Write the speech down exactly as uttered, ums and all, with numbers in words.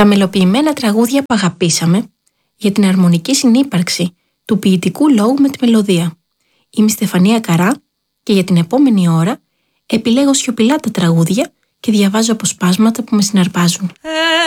Τα μελοποιημένα τραγούδια που αγαπήσαμε για την αρμονική συνύπαρξη του ποιητικού λόγου με τη μελωδία. Είμαι η Στεφανία Καρά και για την επόμενη ώρα επιλέγω σιωπηλά τα τραγούδια και διαβάζω αποσπάσματα που με συναρπάζουν.